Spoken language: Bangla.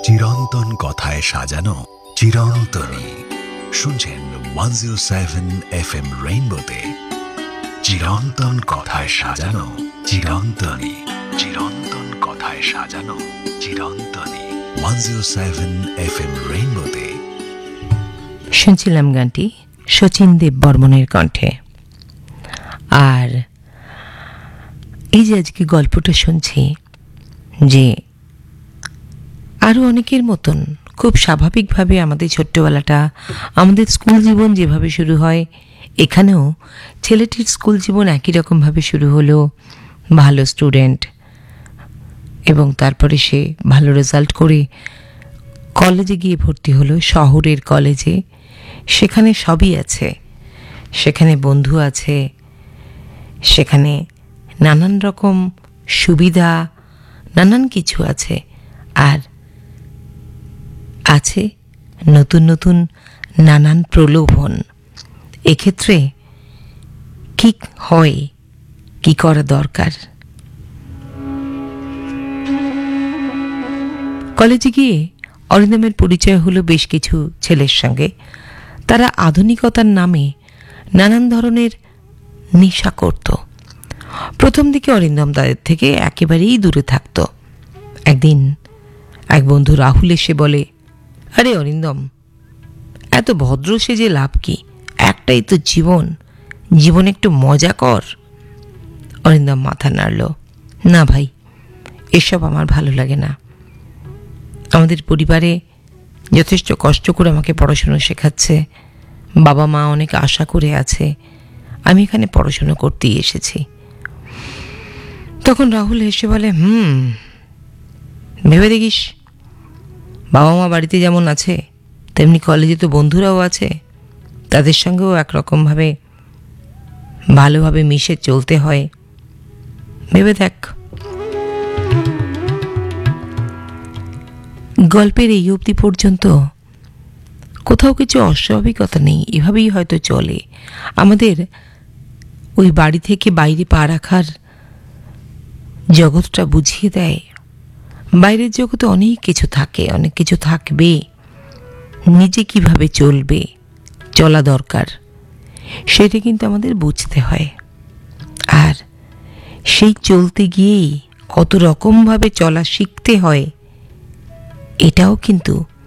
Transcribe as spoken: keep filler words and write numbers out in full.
চিরন্তন কথায় সাজানো চিরন্তনী। শুনছেন one zero seven F M রেইনবোতে চিরন্তন কথায় সাজানো চিরন্তনী। চিরন্তন কথায় সাজানো চিরন্তনী। One zero seven F M রেইনবোতে শুনছিলাম গানটি শচীন দেব বর্মনের কণ্ঠে। আর এই যে আজকে গল্পটা শুনছি, যে আরও অনেকের মতন খুব স্বাভাবিকভাবে আমাদের ছোট্টবেলাটা, আমাদের স্কুল জীবন যেভাবে শুরু হয়, এখানেও ছেলেটির স্কুল জীবন একই রকমভাবে শুরু হলো। ভালো স্টুডেন্ট, এবং তারপরে সে ভালো রেজাল্ট করে কলেজে গিয়ে ভর্তি হলো, শহরের কলেজে। সেখানে সবই আছে, সেখানে বন্ধু আছে, সেখানে নানান রকম সুবিধা, নানান কিছু আছে, আর আছে নতুন নতুন নানান প্রলোভন। এক্ষেত্রে কি হয়, কি করা দরকার? কলেজে গিয়ে অরিন্দমের পরিচয় হলো বেশ কিছু ছেলের সঙ্গে। তারা আধুনিকতার নামে নানান ধরনের নেশা করত। প্রথম দিকে অরিন্দম তাদের থেকে একেবারেই দূরে থাকত। একদিন এক বন্ধু রাহুল এসে বলে, আরে অরিন্দম, এত ভদ্র সেজে লাভ কি? একটাই তো জীবন, জীবন একটু মজা কর। অরিন্দম মাথা নাড়ল, না ভাই, এসব আমার ভালো লাগে না। আমাদের পরিবারে যথেষ্ট কষ্ট করে আমাকে পড়াশুনো শেখাচ্ছে, বাবা মা অনেক আশা করে আছে, আমি এখানে পড়াশুনো করতেই এসেছি। তখন রাহুল হেসে বলে, হুম ভেবে দেখিস, বাবা মা বাড়িতে যেমন আছে তেমনি কলেজে তো বন্ধুরাও আছে, তাদের সঙ্গেও একরকমভাবে ভালোভাবে মিশে চলতে হয়, ভেবে দেখ। গল্পের এই অবধি পর্যন্ত কোথাও কিছু অস্বাভাবিকতা নেই, এভাবেই হয়তো চলে। আমাদের ওই বাড়ি থেকে বাইরে পা রাখার জগৎটা বুঝিয়ে দেয়, বাইরের জগতে অনেক কিছু থাকে, অনেক কিছু থাকবে, নিজে কিভাবে চলবে, চলা দরকার, সেটা কিন্তু আমাদের বুঝতে হয়। আর সেই চলতে গিয়েই কত রকমভাবে চলা শিখতে হয়, এটাও কিন্তু